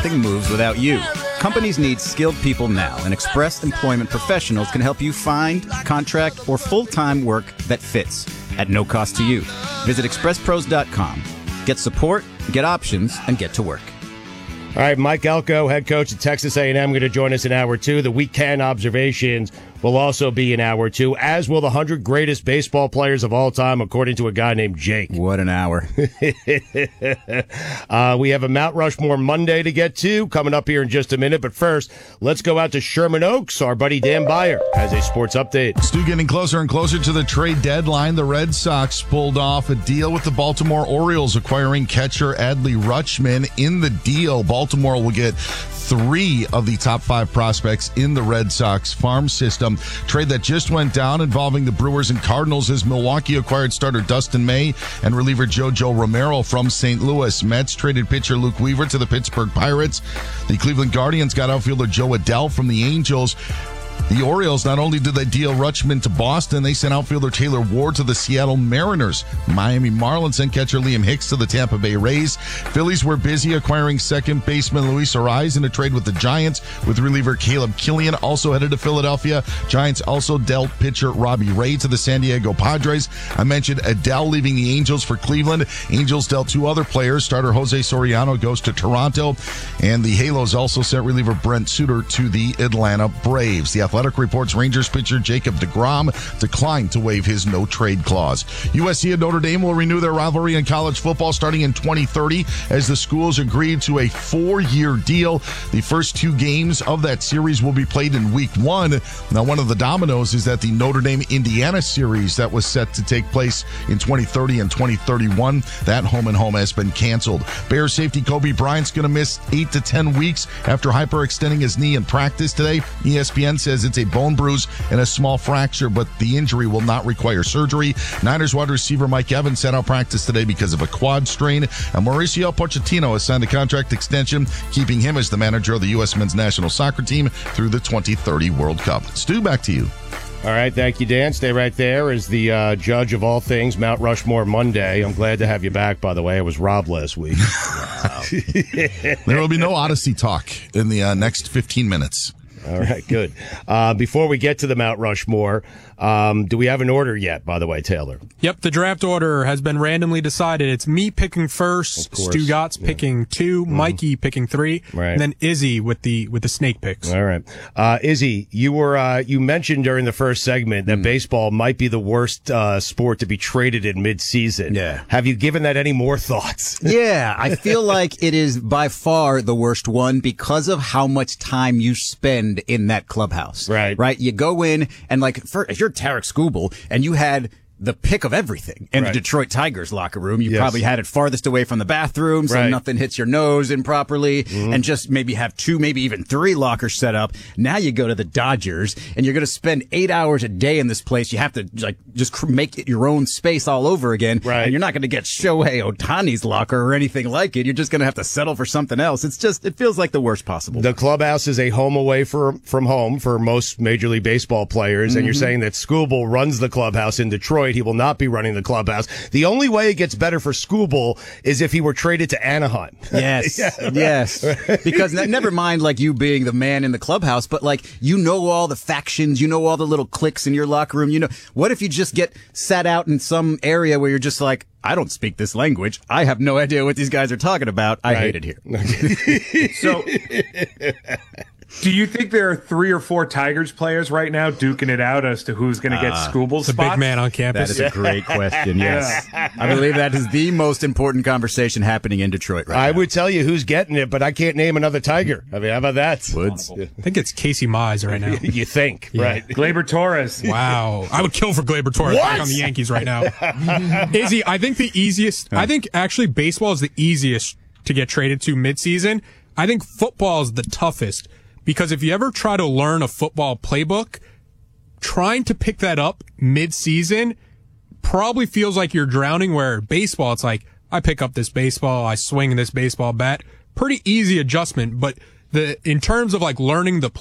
nothing moves without you. Companies need skilled people now, and Express Employment Professionals can help you find, contract, or full-time work that fits at no cost to you. Visit expresspros.com. Get support, get options, and get to work. All right, Mike Elko, head coach at Texas A&M, going to join us in hour 2. The weekend observations will also be in hour 2, as will the 100 greatest baseball players of all time, according to a guy named Jake. What an hour. We have a Mount Rushmore Monday to get to coming up here in just a minute. But first, let's go out to Sherman Oaks. Our buddy Dan Beyer has a sports update. Stu, getting closer and closer to the trade deadline. The Red Sox pulled off a deal with the Baltimore Orioles, acquiring catcher Adley Rutschman. In the deal, Baltimore will get 3 of the top 5 prospects in the Red Sox farm system. Trade that just went down involving the Brewers and Cardinals as Milwaukee acquired starter Dustin May and reliever JoJo Romero from St. Louis. Mets traded pitcher Luke Weaver to the Pittsburgh Pirates. The Cleveland Guardians got outfielder Joe Adell from the Angels. The Orioles, not only did they deal Rutschman to Boston, they sent outfielder Taylor Ward to the Seattle Mariners. Miami Marlins sent catcher Liam Hicks to the Tampa Bay Rays. Phillies were busy acquiring second baseman Luis Arraez in a trade with the Giants, with reliever Caleb Killian also headed to Philadelphia. Giants also dealt pitcher Robbie Ray to the San Diego Padres. I mentioned Adele leaving the Angels for Cleveland. Angels dealt 2 other players. Starter Jose Soriano goes to Toronto, and the Halos also sent reliever Brent Suter to the Atlanta Braves. The Athletic reports Rangers pitcher Jacob deGrom declined to waive his no-trade clause. USC and Notre Dame will renew their rivalry in college football starting in 2030 as the schools agreed to a 4-year deal. The first 2 games of that series will be played in week 1. Now, one of the dominoes is that the Notre Dame-Indiana series that was set to take place in 2030 and 2031, that home-and-home has been canceled. Bears safety Kobe Bryant's going to miss 8 to 10 weeks after hyperextending his knee in practice today. ESPN says it's a bone bruise and a small fracture, but the injury will not require surgery. Niners wide receiver Mike Evans sat out practice today because of a quad strain, and Mauricio Pochettino has signed a contract extension, keeping him as the manager of the U.S. men's national soccer team through the 2030 World Cup. Stu, back to you. All right, thank you, Dan. Stay right there as the judge of all things Mount Rushmore Monday. I'm glad to have you back, by the way. I was robbed last week. There will be no Odyssey talk in the next 15 minutes. All right, good. Before we get to the Mount Rushmore, do we have an order yet, by the way, Taylor? Yep, the draft order has been randomly decided. It's me picking first, Stu Gotts picking 2, Mikey picking 3, and then Izzy with the snake picks. All right. Izzy, you mentioned during the first segment that baseball might be the worst sport to be traded in mid-season. Yeah. Have you given that any more thoughts? Yeah, I feel like it is by far the worst one because of how much time you spend in that clubhouse. Right? You go in and if you're Tarek Skubal and you had the pick of everything in the Detroit Tigers locker room. You probably had it farthest away from the bathroom so nothing hits your nose improperly, and just maybe have 2, maybe even 3 lockers set up. Now you go to the Dodgers and you're going to spend 8 hours a day in this place. You have to just make it your own space all over again. And you're not going to get Shohei Ohtani's locker or anything like it. You're just going to have to settle for something else. It feels like the worst possible. The clubhouse is a home away from home for most Major League Baseball players, and you're saying that Skubal runs the clubhouse in Detroit. He will not be running the clubhouse. The only way it gets better for Skubal is if he were traded to Anaheim. Yes, yes. Because never mind you being the man in the clubhouse, but all the factions, all the little cliques in your locker room. What if you just get sat out in some area where you're just I don't speak this language. I have no idea what these guys are talking about. I hate it here. So, do you think there are 3 or 4 Tigers players right now duking it out as to who's going to get Skubal's spot? The big man on campus. That is a great question, yes. I believe that is the most important conversation happening in Detroit right now. I would tell you who's getting it, but I can't name another Tiger. I mean, how about that? Woods. I think it's Casey Mize right now. You think, right? Gleyber Torres. Wow. I would kill for Gleyber Torres back on the Yankees right now. Izzy, I think the easiest, I think actually baseball is the easiest to get traded to midseason. I think football is the toughest. Because if you ever try to learn a football playbook, trying to pick that up mid-season probably feels like you're drowning, where baseball, it's I pick up this baseball, I swing this baseball bat. Pretty easy adjustment, but in terms of learning the